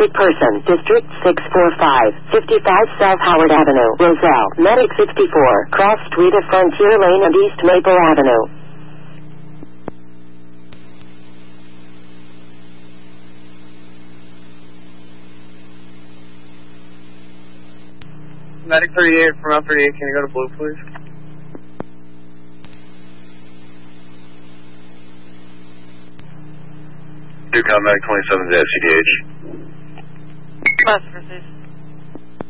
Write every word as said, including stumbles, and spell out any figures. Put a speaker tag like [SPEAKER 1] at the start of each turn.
[SPEAKER 1] sick person, District six four five, fifty-five South Howard Avenue, Roselle, Medic sixty-four, Cross Street of Frontier Lane and East Maple Avenue.
[SPEAKER 2] Medic thirty-eight, from Mount thirty-eight, can you go to Blue, please?
[SPEAKER 3] Duke on Medic twenty-seven to S C D H.
[SPEAKER 4] Bus, proceed.